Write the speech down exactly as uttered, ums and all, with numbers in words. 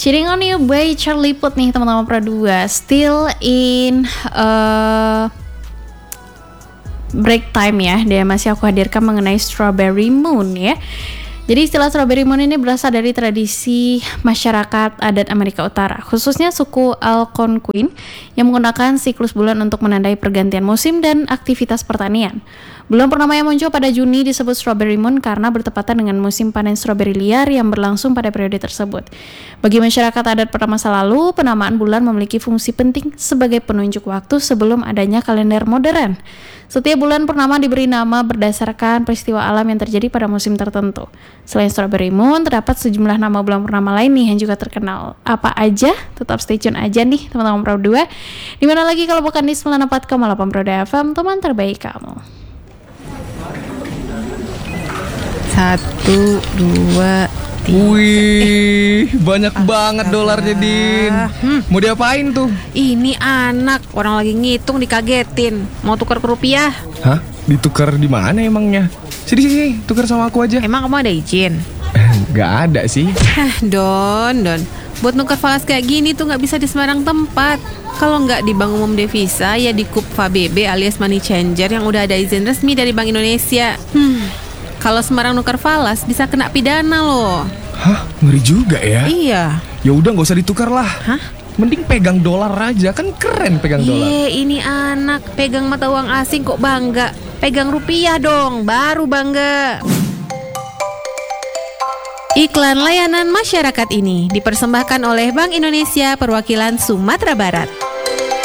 Cheating on You by Charlie Puth nih teman-teman Pro dua. Still in uh, break time ya. Dia masih aku hadirkan mengenai Strawberry Moon ya. Jadi istilah Strawberry Moon ini berasal dari tradisi masyarakat adat Amerika Utara, khususnya suku Algonquin yang menggunakan siklus bulan untuk menandai pergantian musim dan aktivitas pertanian. Bulan purnama yang muncul pada Juni disebut Strawberry Moon karena bertepatan dengan musim panen stroberi liar yang berlangsung pada periode tersebut. Bagi masyarakat adat pada masa lalu, penamaan bulan memiliki fungsi penting sebagai penunjuk waktu sebelum adanya kalender modern. Setiap bulan purnama diberi nama berdasarkan peristiwa alam yang terjadi pada musim tertentu. Selain Strawberry Moon, terdapat sejumlah nama bulan purnama lain nih yang juga terkenal. Apa aja? Tetap stay tune aja nih teman-teman Pro dua. Dimana lagi kalau bukan di sembilan puluh empat koma delapan Pro dua F M, teman terbaik kamu. Satu, dua, tiga. Wih, banyak banget dolarnya, Din. Hmm. Mau diapain tuh? Ini anak, orang lagi ngitung dikagetin. Mau tukar ke rupiah? Hah? Ditukar di mana emangnya? Sini sini, tukar sama aku aja. Emang kamu ada izin? Gak ada sih. Hah, Don, Don. Buat nukar falas kayak gini tuh nggak bisa di sembarang tempat. Kalau nggak di Bank Umum Devisa, ya di Kupfa B B alias Money Changer yang udah ada izin resmi dari Bank Indonesia. Hmm. Kalau sembarang nukar falas bisa kena pidana loh. Hah? Ngeri juga ya? Iya. Ya udah nggak usah ditukar lah. Hah? Mending pegang dolar aja, kan keren pegang dolar. Ye, ini anak pegang mata uang asing kok bangga. Pegang rupiah dong, baru bangga. Iklan layanan masyarakat ini dipersembahkan oleh Bank Indonesia Perwakilan Sumatera Barat.